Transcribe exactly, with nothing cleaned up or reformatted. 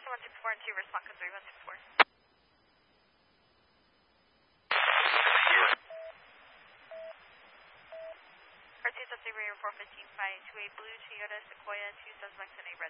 Arkansas one six four and two, respond code three one six four. Arkansas Sabre four fifteen five two eight Blue Toyota Sequoia two Suspects in a